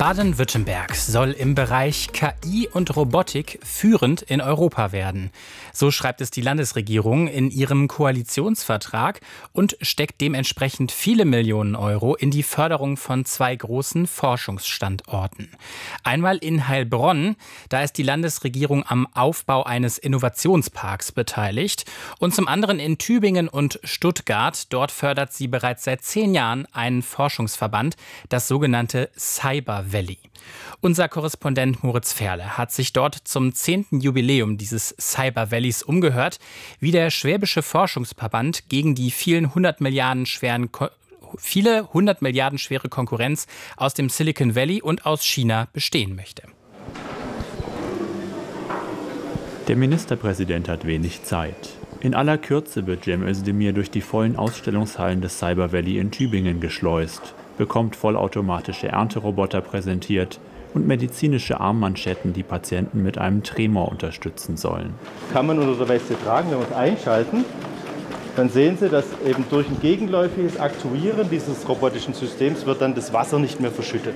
Baden-Württemberg soll im Bereich KI und Robotik führend in Europa werden. So schreibt es die Landesregierung in ihrem Koalitionsvertrag und steckt dementsprechend viele Millionen Euro in die Förderung von 2 großen Forschungsstandorten. Einmal in Heilbronn, da ist die Landesregierung am Aufbau eines Innovationsparks beteiligt. Und zum anderen in Tübingen und Stuttgart. Dort fördert sie bereits seit 10 Jahren einen Forschungsverband, das sogenannte Cyber Valley. Unser Korrespondent Moritz Ferle hat sich dort zum 10. Jubiläum dieses Cyber Valleys umgehört, wie der Schwäbische Forschungsverband gegen die viele 100 Milliarden schwere Konkurrenz aus dem Silicon Valley und aus China bestehen möchte. Der Ministerpräsident hat wenig Zeit. In aller Kürze wird Cem Özdemir durch die vollen Ausstellungshallen des Cyber Valley in Tübingen geschleust, bekommt vollautomatische Ernteroboter präsentiert und medizinische Armmanschetten, die Patienten mit einem Tremor unterstützen sollen. Kann man unter der Weste tragen, wenn wir es einschalten, dann sehen Sie, dass eben durch ein gegenläufiges Aktuieren dieses robotischen Systems wird dann das Wasser nicht mehr verschüttet.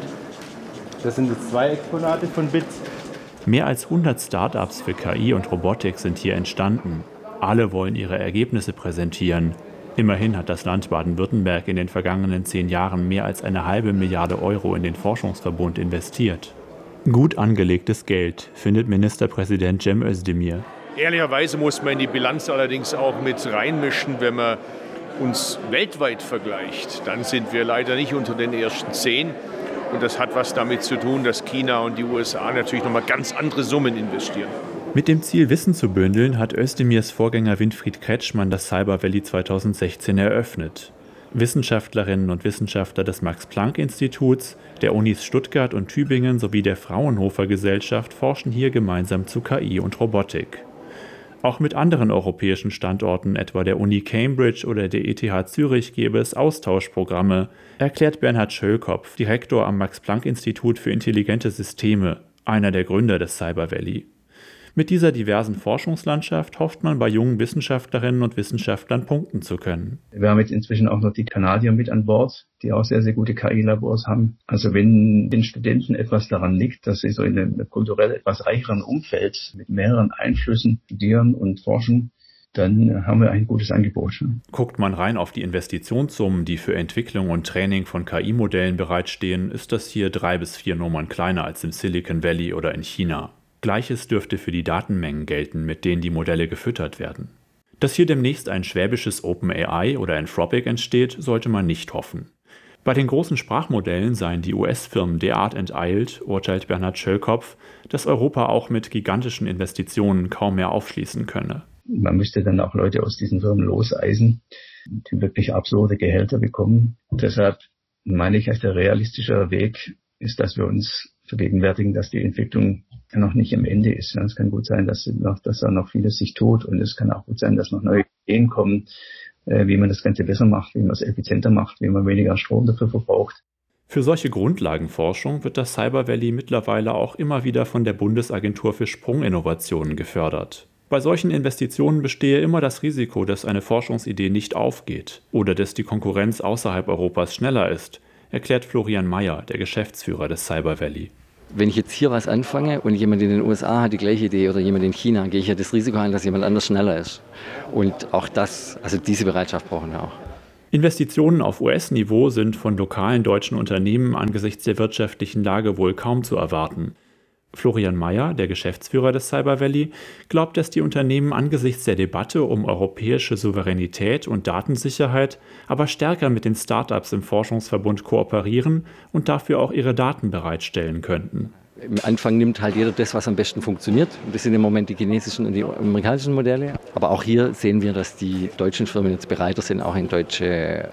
Das sind jetzt 2 Exponate von BIT. Mehr als 100 Start-ups für KI und Robotik sind hier entstanden. Alle wollen ihre Ergebnisse präsentieren. Immerhin hat das Land Baden-Württemberg in den vergangenen 10 Jahren mehr als 1,5 Milliarde Euro in den Forschungsverbund investiert. Gut angelegtes Geld, findet Ministerpräsident Cem Özdemir. Ehrlicherweise muss man in die Bilanz allerdings auch mit reinmischen, wenn man uns weltweit vergleicht. Dann sind wir leider nicht unter den ersten 10. Und das hat was damit zu tun, dass China und die USA natürlich nochmal ganz andere Summen investieren. Mit dem Ziel, Wissen zu bündeln, hat Özdemirs Vorgänger Winfried Kretschmann das Cyber Valley 2016 eröffnet. Wissenschaftlerinnen und Wissenschaftler des Max-Planck-Instituts, der Unis Stuttgart und Tübingen sowie der Fraunhofer Gesellschaft forschen hier gemeinsam zu KI und Robotik. Auch mit anderen europäischen Standorten, etwa der Uni Cambridge oder der ETH Zürich, gäbe es Austauschprogramme, erklärt Bernhard Schöllkopf, Direktor am Max-Planck-Institut für intelligente Systeme, einer der Gründer des Cyber Valley. Mit dieser diversen Forschungslandschaft hofft man, bei jungen Wissenschaftlerinnen und Wissenschaftlern punkten zu können. Wir haben jetzt inzwischen auch noch die Kanadier mit an Bord, die auch sehr, sehr gute KI-Labors haben. Also wenn den Studenten etwas daran liegt, dass sie so in einem kulturell etwas reicheren Umfeld mit mehreren Einflüssen studieren und forschen, dann haben wir ein gutes Angebot. Guckt man rein auf die Investitionssummen, die für Entwicklung und Training von KI-Modellen bereitstehen, ist das hier 3 bis 4 Nummern kleiner als im Silicon Valley oder in China. Gleiches dürfte für die Datenmengen gelten, mit denen die Modelle gefüttert werden. Dass hier demnächst ein schwäbisches OpenAI oder Anthropic entsteht, sollte man nicht hoffen. Bei den großen Sprachmodellen seien die US-Firmen derart enteilt, urteilt Bernhard Schöllkopf, dass Europa auch mit gigantischen Investitionen kaum mehr aufschließen könne. Man müsste dann auch Leute aus diesen Firmen loseisen, die wirklich absurde Gehälter bekommen. Und deshalb meine ich, als der realistische Weg ist, dass wir uns vergegenwärtigen, dass die Entwicklung noch nicht am Ende ist. Es kann gut sein, dass da noch vieles sich tut, und es kann auch gut sein, dass noch neue Ideen kommen, wie man das Ganze besser macht, wie man es effizienter macht, wie man weniger Strom dafür verbraucht. Für solche Grundlagenforschung wird das Cyber Valley mittlerweile auch immer wieder von der Bundesagentur für Sprunginnovationen gefördert. Bei solchen Investitionen bestehe immer das Risiko, dass eine Forschungsidee nicht aufgeht oder dass die Konkurrenz außerhalb Europas schneller ist, erklärt Florian Mayer, der Geschäftsführer des Cyber Valley. Wenn ich jetzt hier was anfange und jemand in den USA hat die gleiche Idee oder jemand in China, gehe ich ja das Risiko ein, dass jemand anders schneller ist. Und auch das, also diese Bereitschaft brauchen wir auch. Investitionen auf US-Niveau sind von lokalen deutschen Unternehmen angesichts der wirtschaftlichen Lage wohl kaum zu erwarten. Florian Mayer, der Geschäftsführer des Cyber Valley, glaubt, dass die Unternehmen angesichts der Debatte um europäische Souveränität und Datensicherheit aber stärker mit den Start-ups im Forschungsverbund kooperieren und dafür auch ihre Daten bereitstellen könnten. Am Anfang nimmt halt jeder das, was am besten funktioniert. Das sind im Moment die chinesischen und die amerikanischen Modelle. Aber auch hier sehen wir, dass die deutschen Firmen jetzt bereiter sind, auch in deutsche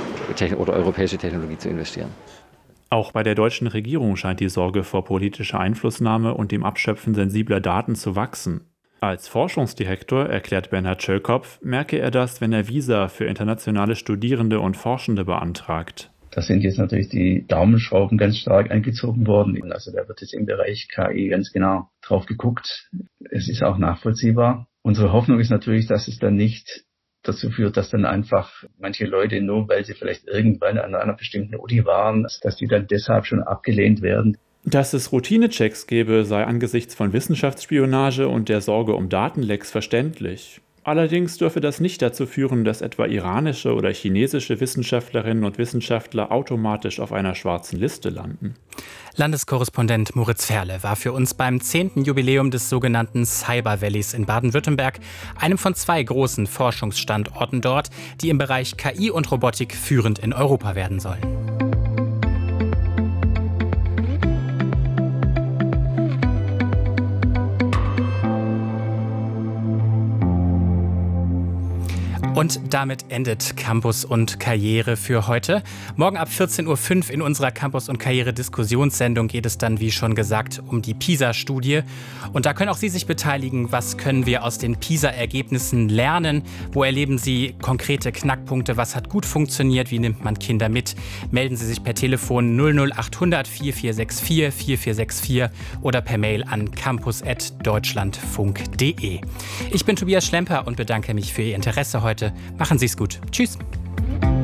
oder europäische Technologie zu investieren. Auch bei der deutschen Regierung scheint die Sorge vor politischer Einflussnahme und dem Abschöpfen sensibler Daten zu wachsen. Als Forschungsdirektor, erklärt Bernhard Schöllkopf, merke er das, wenn er Visa für internationale Studierende und Forschende beantragt. Da sind jetzt natürlich die Daumenschrauben ganz stark angezogen worden. Also da wird jetzt im Bereich KI ganz genau drauf geguckt. Es ist auch nachvollziehbar. Unsere Hoffnung ist natürlich, dass es dann nicht dazu führt, dass dann einfach manche Leute, nur weil sie vielleicht irgendwann an einer bestimmten Uni waren, dass die dann deshalb schon abgelehnt werden. Dass es Routinechecks gäbe, sei angesichts von Wissenschaftsspionage und der Sorge um Datenlecks verständlich. Allerdings dürfe das nicht dazu führen, dass etwa iranische oder chinesische Wissenschaftlerinnen und Wissenschaftler automatisch auf einer schwarzen Liste landen. Landeskorrespondent Moritz Ferle war für uns beim 10. Jubiläum des sogenannten Cyber Valleys in Baden-Württemberg, einem von 2 großen Forschungsstandorten dort, die im Bereich KI und Robotik führend in Europa werden sollen. Und damit endet Campus und Karriere für heute. Morgen ab 14.05 Uhr in unserer Campus und Karriere Diskussionssendung geht es dann, wie schon gesagt, um die PISA-Studie. Und da können auch Sie sich beteiligen. Was können wir aus den PISA-Ergebnissen lernen? Wo erleben Sie konkrete Knackpunkte? Was hat gut funktioniert? Wie nimmt man Kinder mit? Melden Sie sich per Telefon 00800 4464 4464 oder per Mail an campus@deutschlandfunk.de. Ich bin Tobias Schlemper und bedanke mich für Ihr Interesse heute. Machen Sie es gut. Tschüss.